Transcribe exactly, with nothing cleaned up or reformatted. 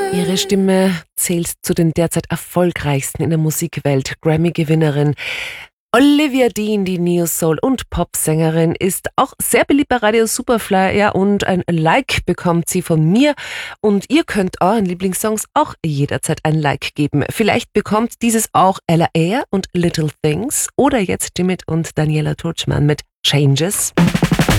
Ihre Stimme zählt zu den derzeit erfolgreichsten in der Musikwelt. Grammy-Gewinnerin Olivia Dean, die Neo-Soul- und Popsängerin, ist auch sehr beliebt bei Radio Superfly. Ja, und ein Like bekommt sie von mir. Und ihr könnt euren Lieblingssongs auch jederzeit ein Like geben. Vielleicht bekommt dieses auch Ella Eyre und Little Things oder jetzt Jimit und Daniela Turczman mit Changes.